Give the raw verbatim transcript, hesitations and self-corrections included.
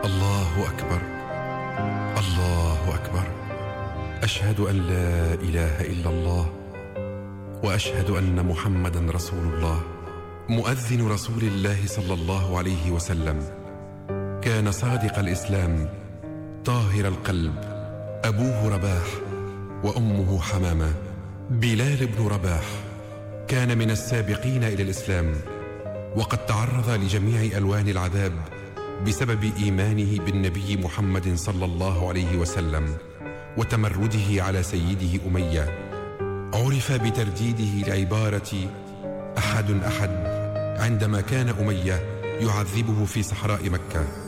الله أكبر، الله أكبر. أشهد أن لا إله إلا الله وأشهد أن محمدا رسول الله. مؤذن رسول الله صلى الله عليه وسلم كان صادق الإسلام طاهر القلب، أبوه رباح وأمه حمامة. بلال بن رباح كان من السابقين إلى الإسلام، وقد تعرض لجميع ألوان العذاب بسبب إيمانه بالنبي محمد صلى الله عليه وسلم وتمرده على سيده أمية. عرف بترديده لعبارة أحد أحد عندما كان أمية يعذبه في صحراء مكة.